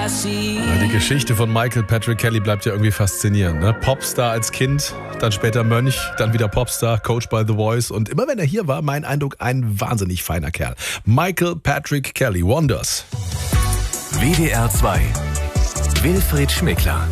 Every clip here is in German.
Die Geschichte von Michael Patrick Kelly bleibt ja irgendwie faszinierend. Ne? Popstar als Kind, dann später Mönch, dann wieder Popstar, Coach by The Voice. Und immer wenn er hier war, mein Eindruck, ein wahnsinnig feiner Kerl. Michael Patrick Kelly, Wonders. WDR 2. Wilfried Schmickler.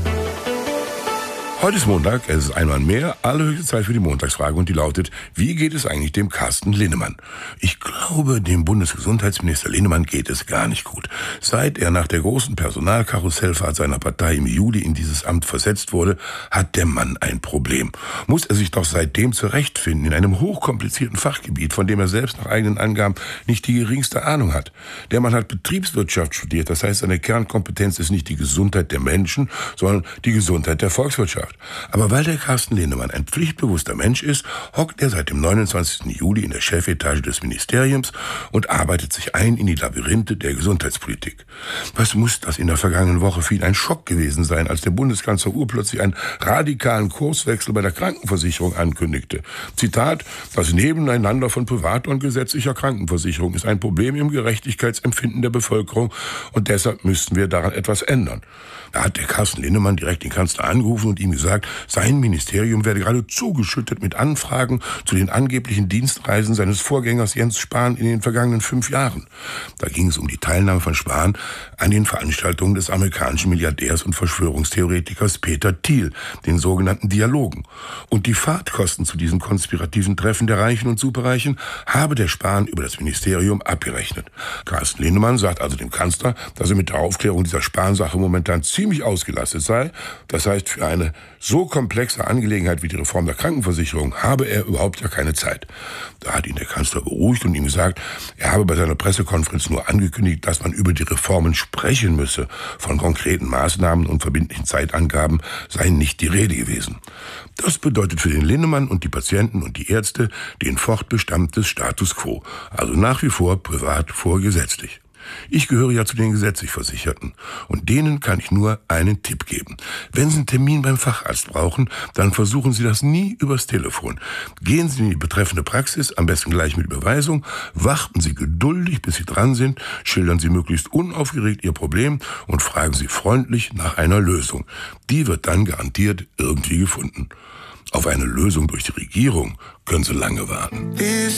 Heute ist Montag, es ist einmal mehr, allerhöchste Zeit für die Montagsfrage und die lautet, wie geht es eigentlich dem Carsten Linnemann? Ich glaube, dem Bundesgesundheitsminister Linnemann geht es gar nicht gut. Seit er nach der großen Personalkarussellfahrt seiner Partei im Juli in dieses Amt versetzt wurde, hat der Mann ein Problem. Muss er sich doch seitdem zurechtfinden in einem hochkomplizierten Fachgebiet, von dem er selbst nach eigenen Angaben nicht die geringste Ahnung hat. Der Mann hat Betriebswirtschaft studiert, das heißt, seine Kernkompetenz ist nicht die Gesundheit der Menschen, sondern die Gesundheit der Volkswirtschaft. Aber weil der Carsten Linnemann ein pflichtbewusster Mensch ist, hockt er seit dem 29. Juli in der Chefetage des Ministeriums und arbeitet sich ein in die Labyrinthe der Gesundheitspolitik. Was muss das in der vergangenen Woche für ihn ein Schock gewesen sein, als der Bundeskanzler urplötzlich einen radikalen Kurswechsel bei der Krankenversicherung ankündigte. Zitat, das Nebeneinander von privater und gesetzlicher Krankenversicherung ist ein Problem im Gerechtigkeitsempfinden der Bevölkerung und deshalb müssten wir daran etwas ändern. Da hat der Carsten Linnemann direkt den Kanzler angerufen und ihm gesagt, sein Ministerium werde gerade zugeschüttet mit Anfragen zu den angeblichen Dienstreisen seines Vorgängers Jens Spahn in den vergangenen 5 Jahren. Da ging es um die Teilnahme von Spahn an den Veranstaltungen des amerikanischen Milliardärs und Verschwörungstheoretikers Peter Thiel, den sogenannten Dialogen. Und die Fahrtkosten zu diesen konspirativen Treffen der Reichen und Superreichen habe der Spahn über das Ministerium abgerechnet. Carsten Linnemann sagt also dem Kanzler, dass er mit der Aufklärung dieser Spahn-Sache momentan ziemlich ausgelastet sei. Das heißt, für eine so komplexe Angelegenheit wie die Reform der Krankenversicherung habe er überhaupt ja keine Zeit. Da hat ihn der Kanzler beruhigt und ihm gesagt, er habe bei seiner Pressekonferenz nur angekündigt, dass man über die Reformen sprechen müsse. Von konkreten Maßnahmen und verbindlichen Zeitangaben sei nicht die Rede gewesen. Das bedeutet für den Linnemann und die Patienten und die Ärzte den Fortbestand des Status quo. Also nach wie vor privat vor gesetzlich. Ich gehöre ja zu den gesetzlich Versicherten und denen kann ich nur einen Tipp geben. Wenn Sie einen Termin beim Facharzt brauchen, dann versuchen Sie das nie übers Telefon. Gehen Sie in die betreffende Praxis, am besten gleich mit Überweisung, warten Sie geduldig, bis Sie dran sind, schildern Sie möglichst unaufgeregt Ihr Problem und fragen Sie freundlich nach einer Lösung. Die wird dann garantiert irgendwie gefunden. Auf eine Lösung durch die Regierung können Sie lange warten.